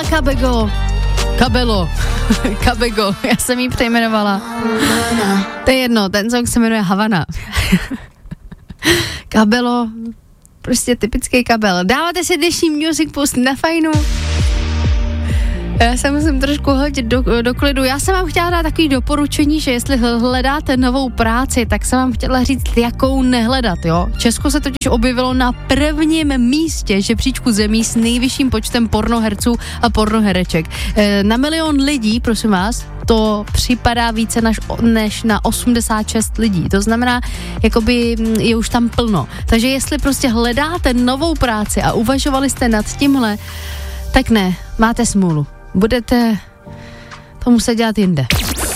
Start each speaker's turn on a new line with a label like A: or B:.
A: Kabelo. Já jsem jí přejmenovala. To je jedno, ten song se jmenuje Havana. Kabelo, prostě typický kabel. Dáváte si dnešní Music Post na fajnu? Já se musím trošku hodit do klidu. Já jsem vám chtěla dát takový doporučení, že jestli hledáte novou práci, tak jsem vám chtěla říct, jakou nehledat, jo. Česko se totiž objevilo na prvním místě žebříčku zemí s nejvyšším počtem pornoherců a pornohereček. Na 1 milion lidí, prosím vás, to připadá více než na 86 lidí. To znamená, jakoby je už tam plno. Takže jestli prostě hledáte novou práci a uvažovali jste nad tímhle, tak ne, máte smůlu. Budete to muset dělat jinde.